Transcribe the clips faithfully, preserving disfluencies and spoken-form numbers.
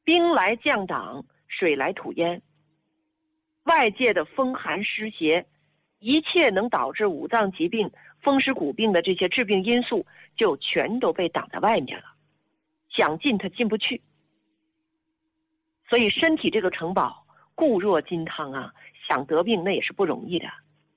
兵来将挡，水来土淹。外界的风寒湿邪，一切能导致五脏疾病、风湿骨病的这些致病因素，就全都被挡在外面了，想进它进不去。所以身体这个城堡固若金汤啊，想得病那也是不容易的。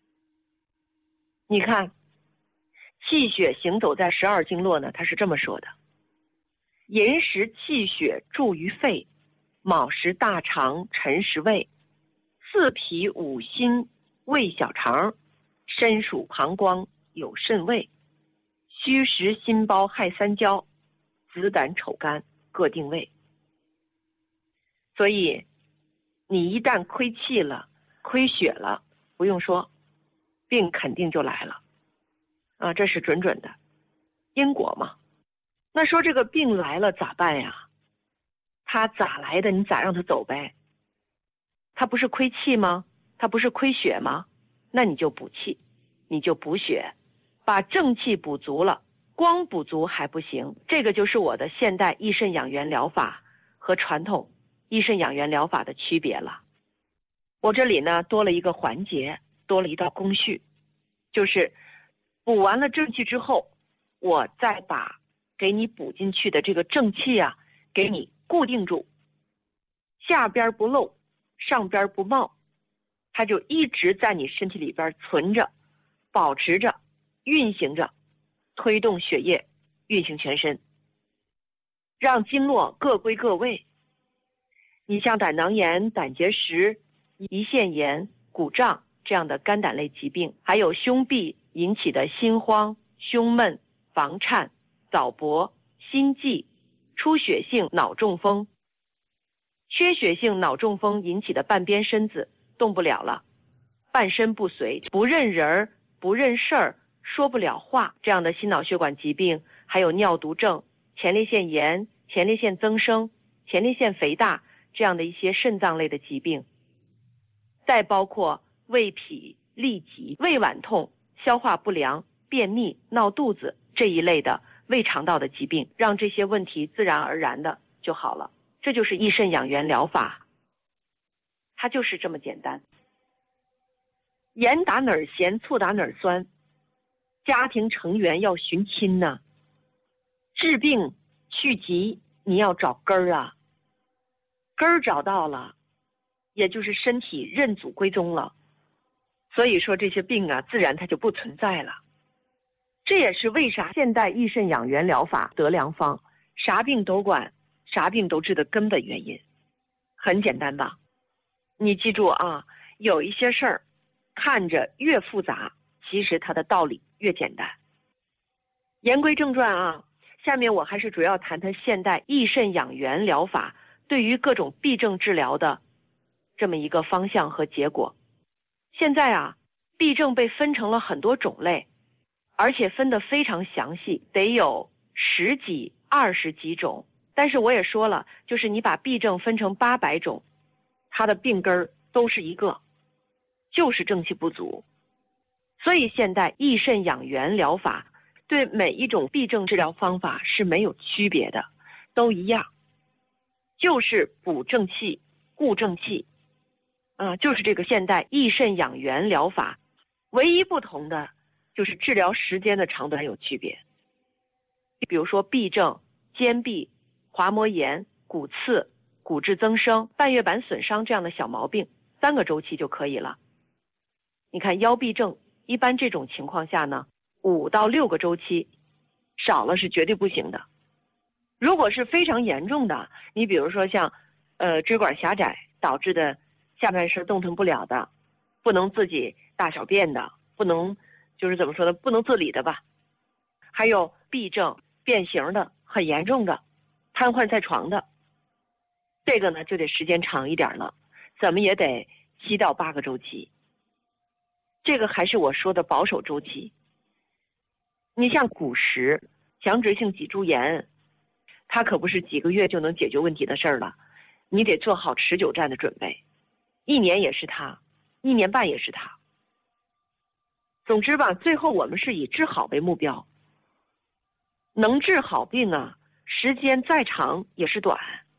你看气血行走在十二经络呢，它是这么说的：寅时气血注于肺，卯时大肠辰时胃，四脾五心胃小肠，申属膀胱有肾胃，戌时心包亥三焦，子胆丑肝各定位。所以你一旦亏气了，亏血了，不用说，病肯定就来了啊，这是准准的因果嘛。那说这个病来了咋办呀？他咋来的你咋让他走呗？他不是亏气吗？他不是亏血吗？那你就补气，你就补血，把正气补足了。光补足还不行，这个就是我的现代益肾养元疗法和传统益肾养元疗法的区别了。我这里呢多了一个环节，多了一道工序，就是补完了正气之后，我再把给你补进去的这个正气啊给你固定住，下边不漏，上边不冒，它就一直在你身体里边存着，保持着，运行着，推动血液运行全身，让经络各归各位。你像胆囊炎、胆结石、胰腺炎、骨胀这样的肝胆类疾病，还有胸痹引起的心慌、胸闷、房颤、早搏、心悸、出血性脑中风、缺血性脑中风引起的半边身子动不了了，半身不遂，不认人不认事儿，说不了话，这样的心脑血管疾病，还有尿毒症、前列腺炎、前列腺增生、前列腺肥大这样的一些肾脏类的疾病，再包括胃痞、痢疾、胃脘痛、消化不良、便秘、闹肚子这一类的胃肠道的疾病，让这些问题自然而然的就好了。这就是益肾养元疗法，它就是这么简单。盐打哪儿咸，醋打哪儿酸，家庭成员要寻亲呢。治病去疾，你要找根儿啊，根儿找到了，也就是身体认祖归宗了，所以说这些病啊，自然它就不存在了。这也是为啥现代益肾养元疗法得良方，啥病都管，啥病都治的根本原因。很简单吧？你记住啊，有一些事儿看着越复杂，其实它的道理越简单。言归正传啊，下面我还是主要谈谈现代益肾养元疗法对于各种痹症治疗的这么一个方向和结果。现在啊，痹症被分成了很多种类，而且分得非常详细，得有十几、二十几种。但是我也说了，就是你把痹症分成八百种，它的病根儿都是一个，就是正气不足。所以现代益肾养元疗法对每一种痹症治疗方法是没有区别的，都一样，就是补正气、固正气，啊、呃，就是这个现代益肾养元疗法，唯一不同的就是治疗时间的长短有区别。比如说痹症、肩痹、滑膜炎、骨刺、骨质增生、半月板损伤这样的小毛病，三个周期就可以了。你看腰痹症，一般这种情况下呢，五到六个周期，少了是绝对不行的。如果是非常严重的，你比如说像呃支管狭窄导致的下半身动弹不了的，不能自己大小便的，不能就是怎么说呢，不能自理的吧，还有痹症变形的很严重的，瘫痪在床的，这个呢就得时间长一点了，怎么也得七到八个周期。这个还是我说的保守周期。你像骨石、强直性脊柱炎，它可不是几个月就能解决问题的事儿了，你得做好持久战的准备，一年也是它，一年半也是它。总之吧，最后我们是以治好为目标。能治好病啊，时间再长也是短，